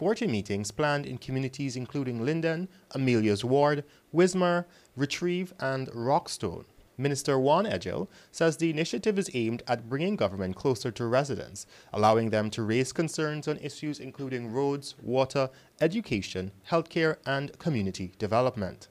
40 meetings planned in communities including Linden, Amelia's Ward, Wismar, Retrieve, and Rockstone. Minister Juan Edgell says the initiative is aimed at bringing government closer to residents, allowing them to raise concerns on issues including roads, water, education, healthcare, and community development.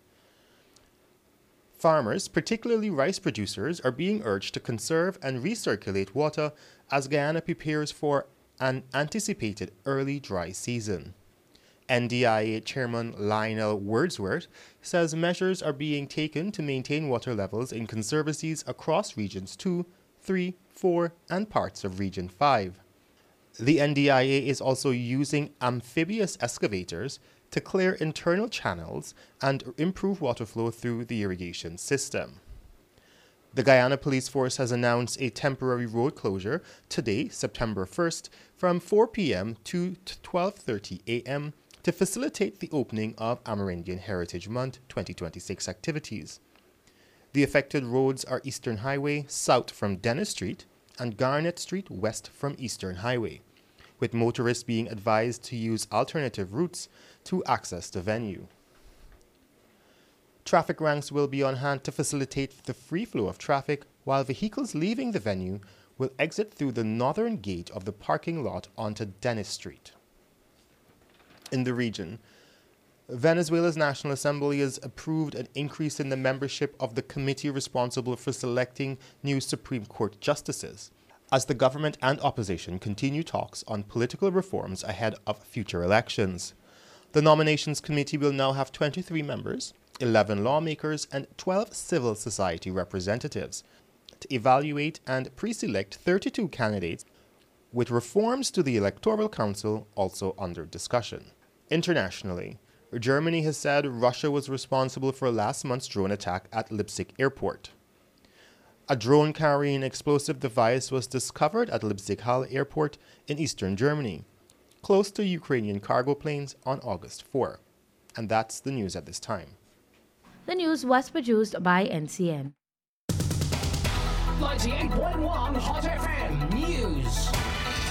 Farmers, particularly rice producers, are being urged to conserve and recirculate water as Guyana prepares for an anticipated early dry season. NDIA Chairman Lionel Wordsworth says measures are being taken to maintain water levels in conservancies across Regions 2, 3, 4, and parts of Region 5. The NDIA is also using amphibious excavators to clear internal channels and improve water flow through the irrigation system. The Guyana Police Force has announced a temporary road closure today, September 1st, from 4 p.m. to 12:30 a.m. to facilitate the opening of Amerindian Heritage Month 2026 activities. The affected roads are Eastern Highway south from Dennis Street and Garnet Street west from Eastern Highway, with motorists being advised to use alternative routes to access the venue. Traffic ranks will be on hand to facilitate the free flow of traffic, while vehicles leaving the venue will exit through the northern gate of the parking lot onto Dennis Street. In the region, Venezuela's National Assembly has approved an increase in the membership of the committee responsible for selecting new Supreme Court justices, as the government and opposition continue talks on political reforms ahead of future elections. The nominations committee will now have 23 members, 11 lawmakers, and 12 civil society representatives to evaluate and pre-select 32 candidates, with reforms to the Electoral Council also under discussion. Internationally, Germany has said Russia was responsible for last month's drone attack at Leipzig Airport. A drone carrying an explosive device was discovered at Leipzig-Halle Airport in eastern Germany, close to Ukrainian cargo planes on August 4. And that's the news at this time. The news was produced by NCM. 98.1 Hot FM News.